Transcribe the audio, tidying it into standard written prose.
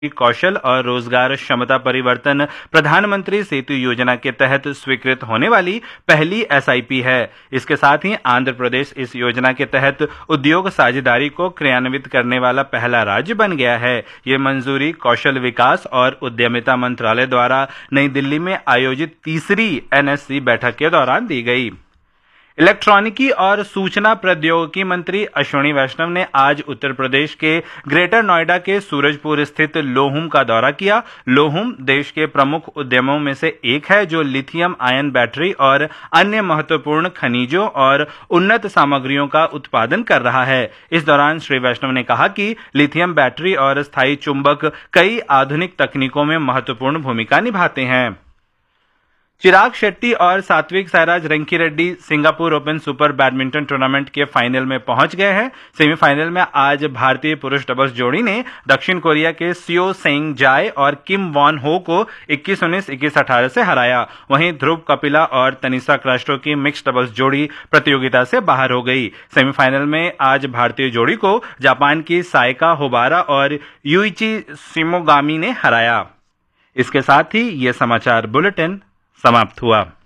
कौशल और रोजगार क्षमता परिवर्तन प्रधानमंत्री सेतु योजना के तहत स्वीकृत होने वाली पहली एसआईपी है। इसके साथ ही आंध्र प्रदेश इस योजना के तहत उद्योग साझेदारी को क्रियान्वित करने वाला पहला राज्य बन गया है। ये मंजूरी कौशल विकास और उद्यमिता मंत्रालय द्वारा नई दिल्ली में आयोजित तीसरी एनएससी बैठक के दौरान दी गई। इलेक्ट्रॉनिकी और सूचना प्रौद्योगिकी मंत्री अश्विनी वैष्णव ने आज उत्तर प्रदेश के ग्रेटर नोएडा के सूरजपुर स्थित लोहुम का दौरा किया। लोहुम देश के प्रमुख उद्यमों में से एक है जो लिथियम आयन बैटरी और अन्य महत्वपूर्ण खनिजों और उन्नत सामग्रियों का उत्पादन कर रहा है। इस दौरान श्री वैष्णव ने कहा कि लिथियम बैटरी और स्थायी चुंबक कई आधुनिक तकनीकों में महत्वपूर्ण भूमिका निभाते हैं। चिराग शेट्टी और Satwik Sairaj Rankireddy Singapore open super badminton tournament के फाइनल में पहुंच गए हैं। सेमीफाइनल में आज भारतीय पुरुष डबल्स जोड़ी ने दक्षिण कोरिया के सियो सेंग जाय और किम वॉन हो को 21-19, 21-18 से हराया। वहीं ध्रुव कपिला और तनिषा क्रास्टो की मिक्स्ड डबल्स जोड़ी प्रतियोगिता से बाहर हो गई। सेमीफाइनल में आज भारतीय जोड़ी को जापान की सायका होबारा और यूइची शिमोगामी ने हराया। इसके साथ ही ये समाचार बुलेटिन समाप्त हुआ।